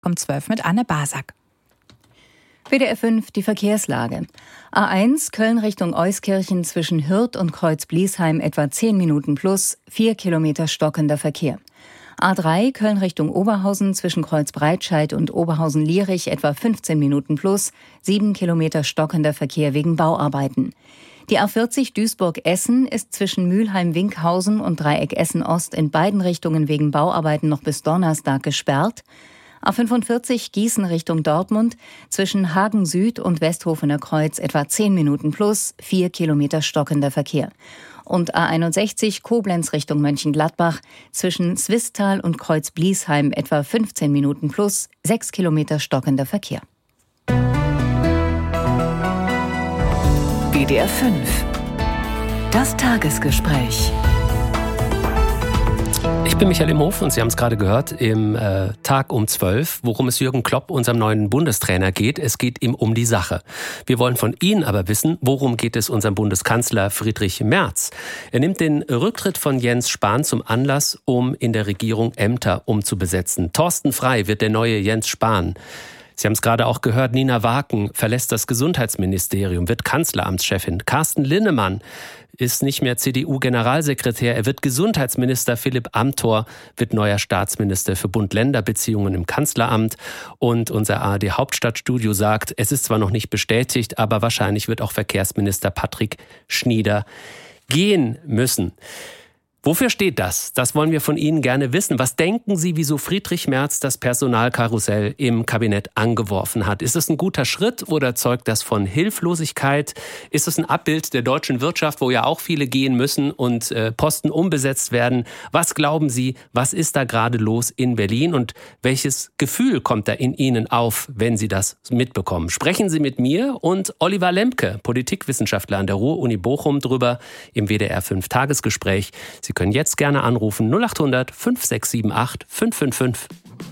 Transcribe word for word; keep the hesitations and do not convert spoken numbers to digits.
um zwölf mit Anne Basak. W D R fünf, die Verkehrslage. A eins, Köln Richtung Euskirchen zwischen Hürth und Kreuz-Bliesheim etwa zehn Minuten plus, vier Kilometer stockender Verkehr. A drei, Köln Richtung Oberhausen zwischen Kreuz-Breitscheid und Oberhausen-Lierich etwa fünfzehn Minuten plus, sieben Kilometer stockender Verkehr wegen Bauarbeiten. Die A vierzig Duisburg-Essen ist zwischen Mülheim-Winkhausen und Dreieck Essen-Ost in beiden Richtungen wegen Bauarbeiten noch bis Donnerstag gesperrt. A fünfundvierzig Gießen Richtung Dortmund zwischen Hagen Süd und Westhofener Kreuz etwa zehn Minuten plus, vier Kilometer stockender Verkehr. Und A einundsechzig Koblenz Richtung Mönchengladbach zwischen Swisttal und Kreuz-Bliesheim etwa fünfzehn Minuten plus, sechs Kilometer stockender Verkehr. W D R fünf. Das Tagesgespräch. Ich bin Michael Imhof und Sie haben es gerade gehört im äh, Tag um zwölf, worum es Jürgen Klopp, unserem neuen Bundestrainer, geht. Es geht ihm um die Sache. Wir wollen von Ihnen aber wissen, worum geht es unserem Bundeskanzler Friedrich Merz? Er nimmt den Rücktritt von Jens Spahn zum Anlass, um in der Regierung Ämter umzubesetzen. Thorsten Frey wird der neue Jens Spahn. Sie haben es gerade auch gehört, Nina Waken verlässt das Gesundheitsministerium, wird Kanzleramtschefin. Carsten Linnemann ist nicht mehr C D U-Generalsekretär, er wird Gesundheitsminister. Philipp Amthor wird neuer Staatsminister für Bund-Länder-Beziehungen im Kanzleramt. Und unser A R D-Hauptstadtstudio sagt, es ist zwar noch nicht bestätigt, aber wahrscheinlich wird auch Verkehrsminister Patrick Schnieder gehen müssen. Wofür steht das? Das wollen wir von Ihnen gerne wissen. Was denken Sie, wieso Friedrich Merz das Personalkarussell im Kabinett angeworfen hat? Ist es ein guter Schritt oder zeugt das von Hilflosigkeit? Ist es ein Abbild der deutschen Wirtschaft, wo ja auch viele gehen müssen und äh, Posten umbesetzt werden? Was glauben Sie, was ist da gerade los in Berlin und welches Gefühl kommt da in Ihnen auf, wenn Sie das mitbekommen? Sprechen Sie mit mir und Oliver Lemke, Politikwissenschaftler an der Ruhr-Uni Bochum, drüber im W D R fünf Tagesgespräch. Sie können jetzt gerne anrufen null acht hundert fünf sechs sieben acht fünf fünf fünf.